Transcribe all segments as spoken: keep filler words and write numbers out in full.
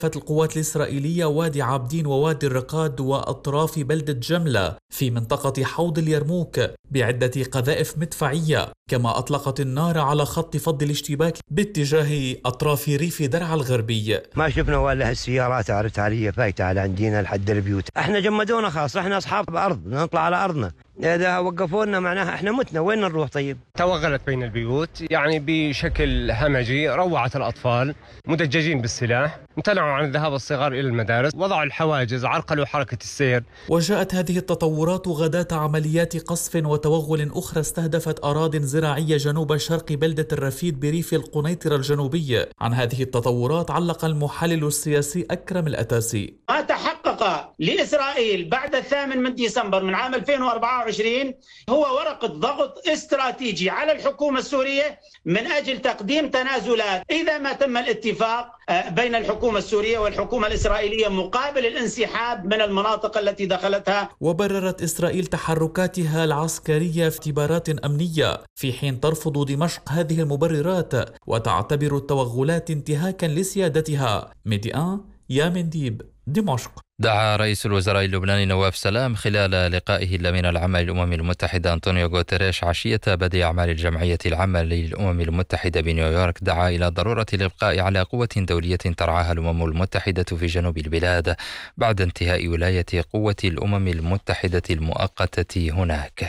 القوات الإسرائيلية وادي عابدين ووادي الرقاد وأطراف بلدة جملة في منطقة حوض اليرموك بعدة قذائف مدفعية، كما أطلقت النار على خط فض الاشتباك باتجاه أطراف ريف درعا الغربي. ما شفنا ولا السيارات عرفت علي فايتة على عندنا لحد البيوت. احنا جمدونا خاص، احنا أصحاب أرض نطلع على أرضنا، إذا وقفونا معناها احنا متنا، وين نروح طيب؟ توغلت بين البيوت يعني بشكل همجي، روعت الأطفال مدججين بالسلاح، امتنعوا عن الذهاب الصغار إلى المدارس، وضعوا الحواجز، عرقلوا حركة السير. وجاءت هذه التطورات غداة عمليات قصف وتوغل أخرى استهدفت أراضٍ زراعية جنوب شرق بلدة الرفيد بريف القنيطرة الجنوبي. عن هذه التطورات علق المحلل السياسي أكرم الأتاسي: ما تحقق لإسرائيل بعد الثامن من ديسمبر من عام ألفين وأربعة وعشرين هو ورقة ضغط استراتيجي على الحكومة السورية من أجل تقديم تنازلات إذا ما تم الاتفاق بين الحكومة السورية والحكومة الإسرائيلية مقابل الانسحاب من المناطق التي دخلتها. وبررت إسرائيل تحركاتها العسكرية في اعتبارات أمنية، في حين ترفض دمشق هذه المبررات وتعتبر التوغلات انتهاكا لسيادتها. ميديان يا منديب، دمشق. دعا رئيس الوزراء اللبناني نواف سلام خلال لقائه الأمين العام للأمم المتحدة أنطونيو غوتيريش عشية بدء أعمال الجمعية العامة للأمم المتحدة بنيويورك، دعا إلى ضرورة الإبقاء على قوة دولية ترعاها الأمم المتحدة في جنوب البلاد بعد انتهاء ولاية قوة الأمم المتحدة المؤقتة هناك.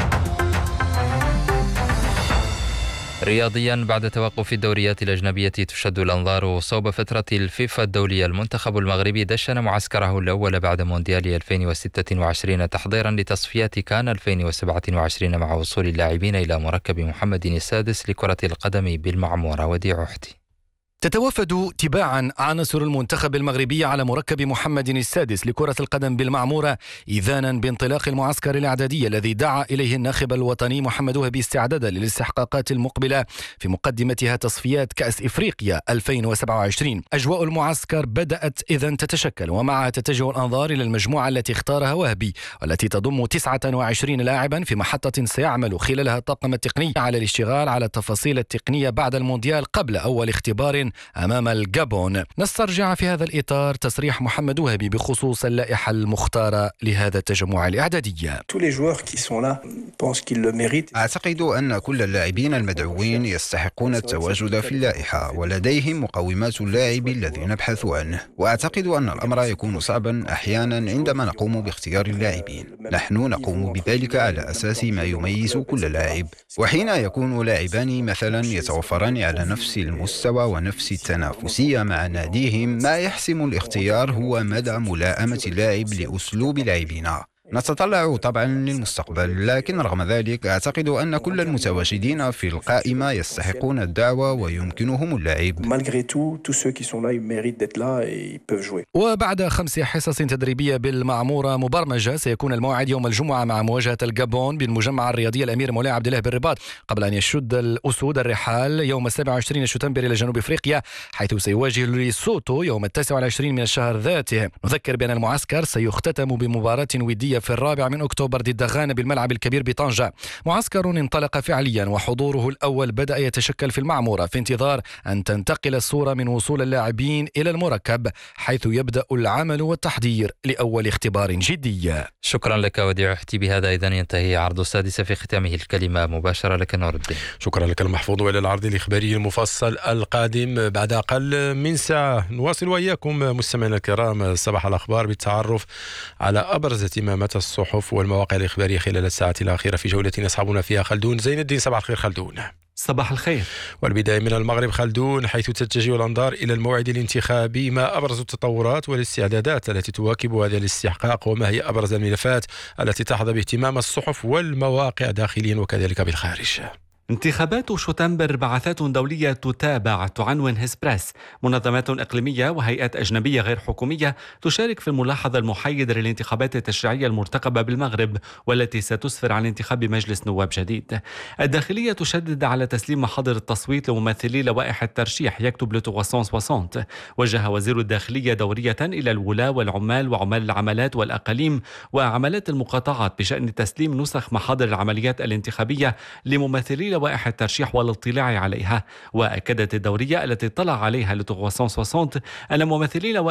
رياضيا، بعد توقف الدوريات الأجنبية تشد الأنظار صوب فترة الفيفا الدولية. المنتخب المغربي دشن معسكره الأول بعد مونديال ألفين وستة وعشرين تحضيرا لتصفيات كان ألفين وسبعة وعشرين مع وصول اللاعبين إلى مركب محمد السادس لكرة القدم بالمعمورة. وديع حتي. تتوافد تباعا عناصر المنتخب المغربي على مركب محمد السادس لكرة القدم بالمعمورة إذانا بانطلاق المعسكر الإعدادي الذي دعا إليه الناخب الوطني محمد وهبي استعدادا للاستحقاقات المقبلة في مقدمتها تصفيات كأس إفريقيا ألفين وسبعة وعشرين. أجواء المعسكر بدأت إذن تتشكل، ومعها تتجه الأنظار إلى المجموعة التي اختارها وهبي والتي تضم تسعة وعشرين لاعبا في محطة سيعمل خلالها الطاقم التقني على الاشتغال على التفاصيل التقنية بعد المونديال قبل أول اختبار أمام الجابون. نسترجع في هذا الإطار تصريح محمد وهبي بخصوص اللائحة المختارة لهذا التجمع الإعدادي. أعتقد أن كل اللاعبين المدعوين يستحقون التواجد في اللائحة ولديهم مقومات اللاعب الذي نبحث عنه، وأعتقد أن الأمر يكون صعبا أحيانا عندما نقوم باختيار اللاعبين. نحن نقوم بذلك على أساس ما يميز كل لاعب، وحين يكون لاعبان مثلا يتوفران على نفس المستوى ونفس التنافسية مع ناديهم، ما يحسم الاختيار هو مدى ملائمة اللاعب لأسلوب لاعبنا. نتطلع طبعا للمستقبل، لكن رغم ذلك أعتقد أن كل المتواجدين في القائمة يستحقون الدعوة ويمكنهم اللعب. وبعد خمس حصص تدريبية بالمعمورة مبرمجة، سيكون الموعد يوم الجمعة مع مواجهة الجابون بالمجمع الرياضي الأمير مولاي عبد الله بالرباط، قبل أن يشد الأسود الرحال يوم السابع والعشرين شتنبر إلى جنوب أفريقيا، حيث سيواجه ليسوتو يوم التاسع والعشرين من الشهر ذاته. نذكر بأن المعسكر سيختتم بمباراة ودية في الرابع من أكتوبر ضد غانا بالملعب الكبير بطنجة. معسكر انطلق فعليا وحضوره الأول بدأ يتشكل في المعمورة في انتظار أن تنتقل الصورة من وصول اللاعبين إلى المركب، حيث يبدأ العمل والتحضير لأول اختبار جدي. شكرا لك وديع حتي. بهذا إذن ينتهي عرض السادسة في ختامه الكلمة مباشرة لك نور الدين. شكرا لك المحفوظ، وإلى العرض الإخباري المفصل القادم بعد أقل من ساعة. نواصل وإياكم مستمعينا الكرام صباح الأخبار بالتعرف على أبرز اهتمامات الصحف والمواقع الإخبارية خلال الساعة الأخيرة في جولة يصحبنا فيها خلدون زين الدين. صباح الخير خلدون. صباح الخير. والبداية من المغرب خلدون، حيث تتجه الأنظار إلى الموعد الانتخابي. ما أبرز التطورات والاستعدادات التي تواكب هذا الاستحقاق، وما هي أبرز الملفات التي تحظى باهتمام الصحف والمواقع داخليا وكذلك بالخارج؟ انتخابات شتنبر بعثات دولية تتابع، تعنون هسبريس. منظمات إقليمية وهيئات أجنبية غير حكومية تشارك في الملاحظة المحايدة للانتخابات التشريعية المرتقبة بالمغرب، والتي ستسفر عن انتخاب مجلس نواب جديد. الداخلية تشدد على تسليم محاضر التصويت لممثلي لوائح الترشيح، يكتب لتوغاسون سواسونت. وجه وزير الداخلية دورية إلى الولاة والعمال وعمال العملات والأقاليم وعملات المقاطعات بشأن تسليم نسخ محاضر العمليات الانتخابية لممثلي لوائح الترشيح والاطلاع عليها. وأكدت الدورية التي اطلع عليها لتوغاسون سواسونت أن ممثلي